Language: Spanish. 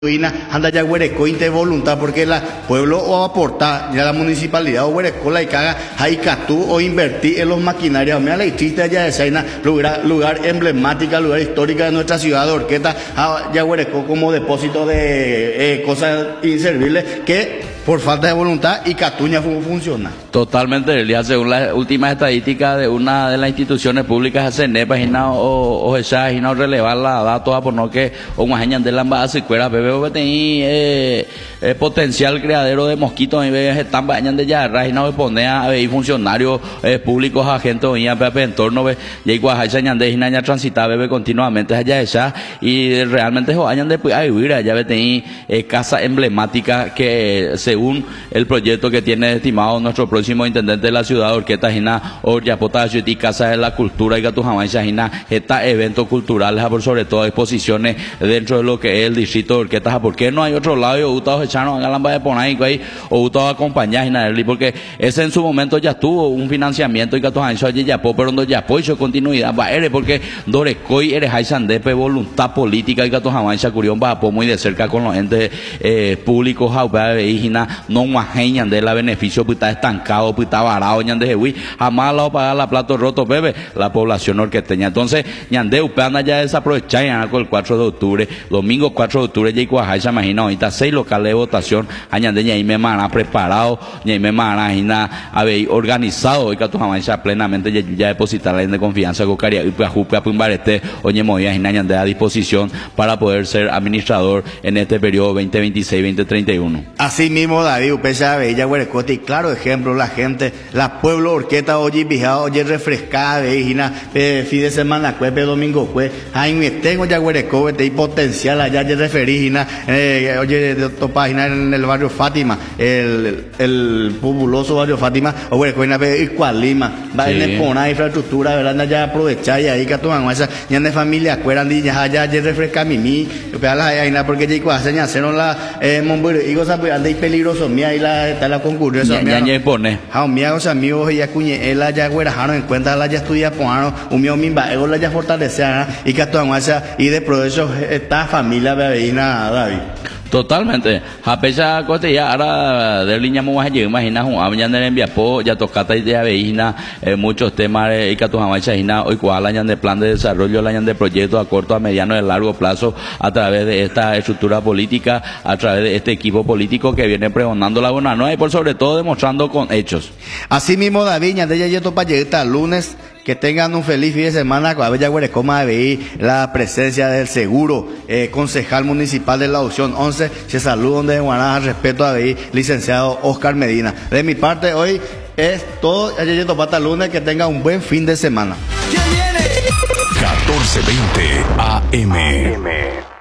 anda ya huerecointe voluntad porque el pueblo o aportar ya la municipalidad o huerecola y caga hay catú o invertir en los maquinarias me la chiste allá de Saina lugar emblemática, lugar histórica de nuestra ciudad de Orqueta ya huereco como depósito de cosas inservibles que por falta de voluntad y Catuña funciona. Totalmente, Elia, según las últimas estadísticas de una de las instituciones públicas, CNEP, o esa no relevar la datos por no que o más de la base cuera bebé potencial criadero de mosquitos y bebés están bañando de ya no me pone a ver funcionarios públicos agentes y entorno y igual de ya transita bebé continuamente allá esa y realmente vayan después a vivir allá casa emblemática que según el proyecto que tiene estimado nuestro próximo intendente de la ciudad de Orqueta Jina Orya Potasio y Casa de la Cultura y Gatujamay Jina esta eventos culturales por sobre todo exposiciones dentro de lo que es el distrito de Orqueta porque no hay otro lado y Gustavo Echano en Galamba de Ponay o Gustavo acompañar porque ese en su momento ya tuvo un financiamiento y Gatujamay ya pero no ya hizo continuidad porque Dorecoy eres Haysandepe voluntad política y Gatujamay Curión va muy de cerca con los entes públicos no guajeñan de la beneficio pues está estancado pues está varado ñande jamás la pagar la plato roto bebe la población orqueteña entonces ñande upeana ya desaprovechar el 4 de octubre domingo 4 de octubre ya igual se imagina ahorita 6 locales de votación añade ya me van preparado ya me van haber organizado y que tu jamás plenamente ya depositar la de confianza con caria y pues jupe pumbarete oye movía ñande a disposición para poder ser administrador en este periodo 2026-2031. Así mismo David Upesa Bella Huerecote y claro ejemplo la gente la pueblo Orqueta oye vijado oye refrescada veijina fin de semana cuepe domingo cue ahí me tengo ya Huerecote y potencial allá ya referígina oye de página en el barrio Fátima el populoso barrio Fátima o Huerecote y Cualima va en poner infraestructura verdad ya aprovechar y ahí que toman esa ya de familia cueran y ya refresca mimi porque ya igual se hacen la y cosa de peligroso mía y está la concurrencia ya pone mía o sea amigos y acuñe él ya güerajano en cuenta la ya estudia poano un mío mimba ego la ya fortalecer y que toman esa y de provecho esta familia veína David. Totalmente. A pesar de ya ahora de línea muy allí imagina un año de enviapo ya tocata y de aveina muchos temas y que tu jamás hoy cual año de plan de desarrollo el año de proyectos a corto a mediano y a largo plazo a través de esta estructura política a través de este equipo político que viene pregonando la buena nueva y por sobre todo demostrando con hechos. Así mismo David ya de ya topa llegada lunes. Que tengan un feliz fin de semana con Abella Huerecoma de la presencia del seguro concejal municipal de la opción 11. Se saludan de Guanaja, respeto a licenciado Oscar Medina. De mi parte hoy es todo. Ayer Topata lunes, que tengan un buen fin de semana. 14:20 AM.